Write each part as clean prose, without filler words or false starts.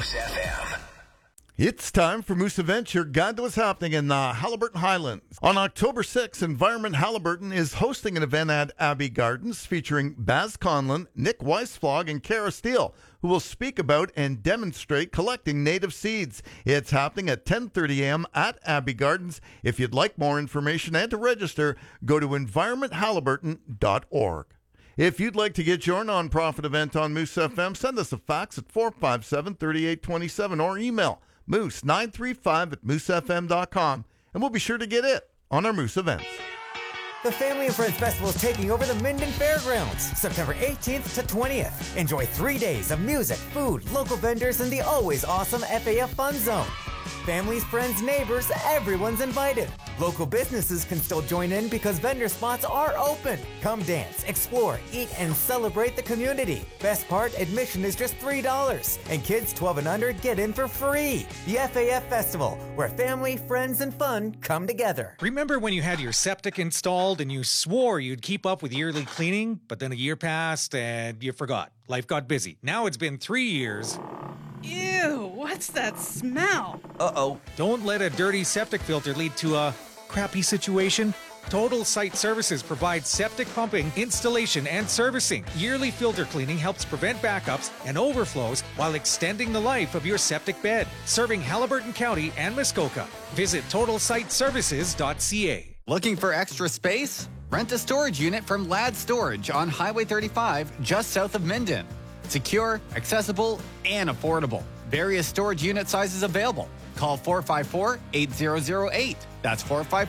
Moose FM. It's time for Moose Events, your guide to what's happening in the Haliburton Highlands. On October 6th, Environment Haliburton is hosting an event at Abbey Gardens featuring Baz Conlon, Nick Weisflog, and Kara Steele, who will speak about and demonstrate collecting native seeds. It's happening at 10:30 a.m. at Abbey Gardens. If you'd like more information and to register, go to environmenthaliburton.org. If you'd like to get your nonprofit event on Moose FM, send us a fax at 457-3827 or email moose935@moosefm.com, and we'll be sure to get it on our Moose Events. The Family and Friends Festival is taking over the Minden Fairgrounds, September 18th to 20th. Enjoy 3 days of music, food, local vendors, and the always awesome FAF Fun Zone. Families, friends, neighbors, everyone's invited. Local businesses can still join in because vendor spots are open. Come dance, explore, eat, and celebrate the community. Best part, admission is just $3, and kids 12 and under get in for free. The FAF Festival, where family, friends, and fun come together. Remember when you had your septic installed and you swore you'd keep up with yearly cleaning, but then a year passed and you forgot? Life got busy. Now it's been 3 years. Ew, what's that smell? Uh-oh. Don't let a dirty septic filter lead to a crappy situation. Total Site Services provides septic pumping, installation, and servicing. Yearly filter cleaning helps prevent backups and overflows while extending the life of your septic bed. Serving Haliburton County and Muskoka. Visit TotalSiteServices.ca. Looking for extra space? Rent a storage unit from Ladd Storage on Highway 35, just south of Minden. Secure, accessible, and affordable. Various storage unit sizes available. Call 454-8008. That's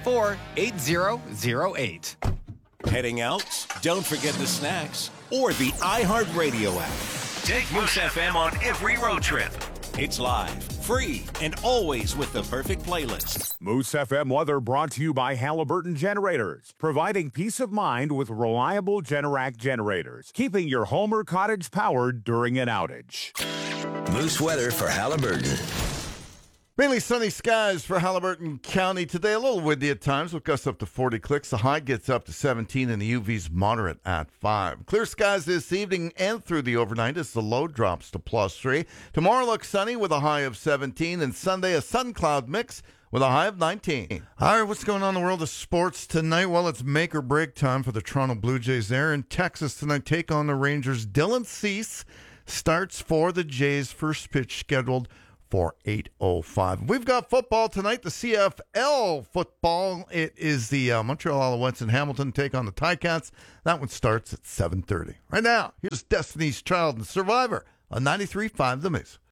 454-8008. Heading out? Don't forget the snacks or the iHeartRadio app. Take Moose FM on every road trip. It's live, free, and always with the perfect playlist. Moose FM weather brought to you by Haliburton Generators, providing peace of mind with reliable Generac generators, keeping your home or cottage powered during an outage. Moose weather for Haliburton. Mainly sunny skies for Haliburton County today. A little windy at times with gusts up to 40 clicks. The high gets up to 17 and the UV's moderate at 5. Clear skies this evening and through the overnight as the low drops to +3. Tomorrow looks sunny with a high of 17, and Sunday a sun-cloud mix with a high of 19. All right, what's going on in the world of sports tonight? Well, it's make or break time for the Toronto Blue Jays there in Texas tonight. Take on the Rangers. Dylan Cease starts for the Jays. First pitch scheduled for 8:05. We've got football tonight, the CFL football. It is the Montreal Alouettes in Hamilton take on the Ticats. That one starts at 7:30. Right now, here's Destiny's Child and Survivor on 93.5 The Moose.